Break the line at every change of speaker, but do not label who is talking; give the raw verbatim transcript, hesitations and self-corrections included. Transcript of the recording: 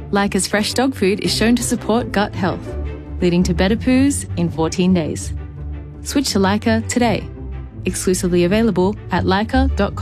Lyca's fresh dog food is shown to support gut health, leading to better poos in fourteen days. Switch to Lyca today. Exclusively available at lyca dot com.